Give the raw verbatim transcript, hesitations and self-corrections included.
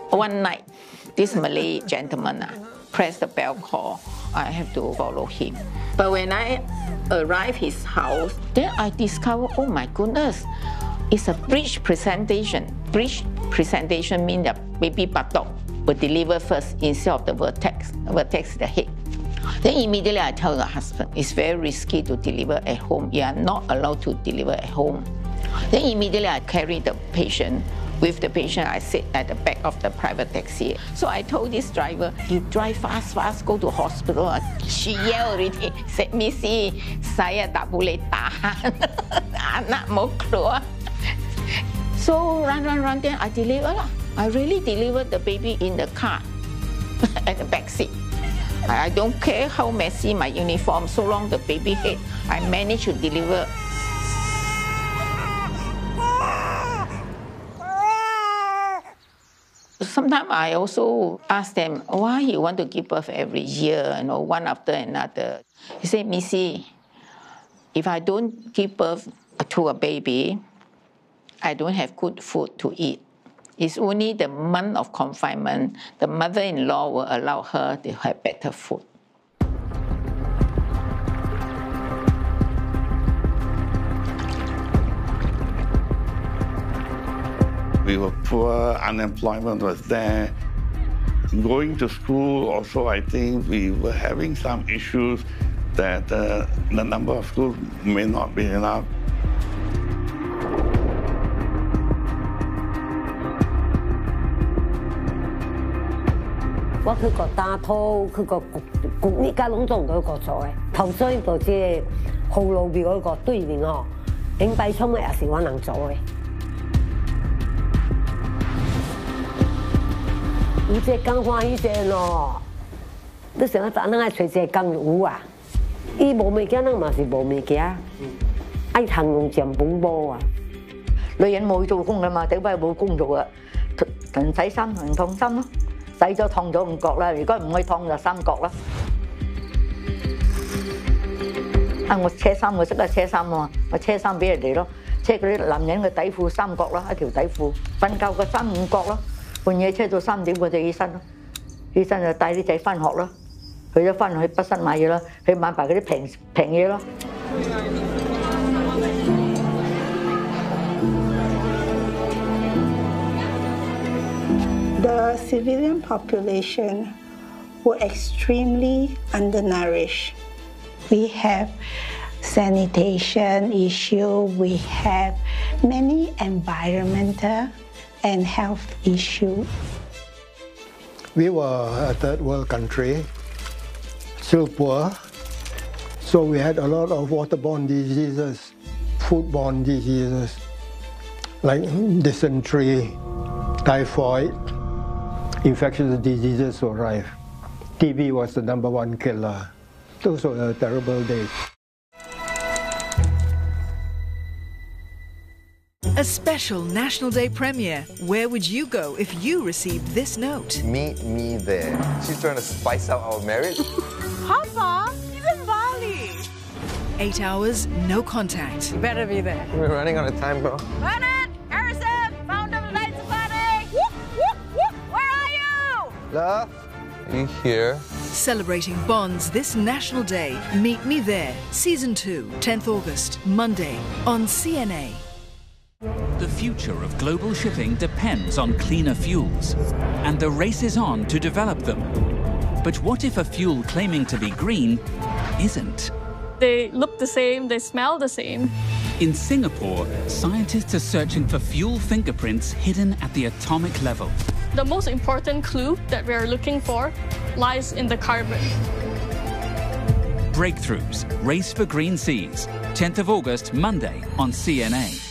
One night, this Malay gentleman uh, pressed the bell call. I have to follow him. But when I arrived his house, then I discovered, oh my goodness, it's a breech presentation. Breech presentation means that baby buttock will deliver first instead of the vertex. The vertex is the head. Then immediately I tell the husband, it's very risky to deliver at home. You are not allowed to deliver at home. Then immediately I carry the patient. With the patient, I sit at the back of the private taxi. So I told this driver, you drive fast, fast, go to hospital. She yelled already, said, Missy, saya tak boleh tahan. Anak mau keluar. So run, run, run, then I deliver lah. I really delivered the baby in the car at the back seat. I don't care how messy my uniform, so long the baby head, I managed to deliver. Sometimes I also ask them, why you want to give birth every year, you know, one after another. He said, Missy, if I don't give birth to a baby, I don't have good food to eat. It's only the month of confinement, the mother-in-law will allow her to have better food. We were poor, unemployment was there. Going to school also, I think we were having some issues that uh, the number of schools may not be enough. 我去過打拖，去過局局呢家攏做唔到個做嘅，頭先部即號路邊嗰個對面哦，影幣倉嘅也是我能做嘅。有隻工歡喜隻咯，你成日咱咱愛找隻工有啊，伊無物件，咱嘛是無物件，愛行用佔本波啊。 女人冇做工㗎嘛，頂返冇工做啊，同洗衫同燙衫咯。 洗咗燙咗五角啦，如果唔可以燙就三角啦。啊，我車衫我識得車衫喎，我車衫俾人哋咯，車嗰啲男人嘅底褲三角啦，一條底褲，瞓覺個衫五角咯，半夜車到三點我就起身咯，起身就帶啲仔翻學咯，去咗翻去北新買嘢啦，去買埋嗰啲平平嘢咯。 The civilian population were extremely undernourished. We have sanitation issues, we have many environmental and health issues. We were a third world country, still poor, so we had a lot of waterborne diseases, foodborne diseases, like dysentery, typhoid. Infectious diseases were rife. T B was the number one killer. Those were terrible days. A special National Day premiere. Where would you go if you received this note? Meet me there. She's trying to spice out our marriage. Papa, he's in Bali. Eight hours, no contact. You better be there. We're running out of time, bro. Run it! Harrison, founder of the Night Safari! Whoop, whoop, whoop. Where are you? Love, are you here? Celebrating bonds this National Day. Meet Me There. Season two, tenth August, Monday, on C N A. The future of global shipping depends on cleaner fuels, and the race is on to develop them. But what if a fuel claiming to be green isn't? They look the same, they smell the same. In Singapore, scientists are searching for fuel fingerprints hidden at the atomic level. The most important clue that we are looking for lies in the carbon. Breakthroughs, Race for Green Seas, tenth of August, Monday on C N A.